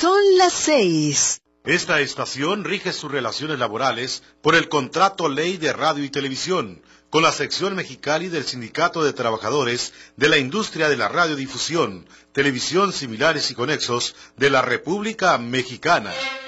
Son las 6. Esta estación rige sus relaciones laborales por el Contrato Ley de Radio y Televisión, con la sección Mexicali del Sindicato de Trabajadores de la Industria de la Radiodifusión, Televisión Similares y Conexos de la República Mexicana.